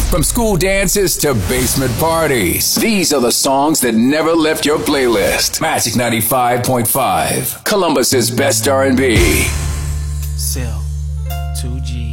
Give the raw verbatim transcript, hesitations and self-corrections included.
From school dances to basement parties, these are the songs that never left your playlist. Magic ninety-five point five, Columbus's best R and B. Cell, two G.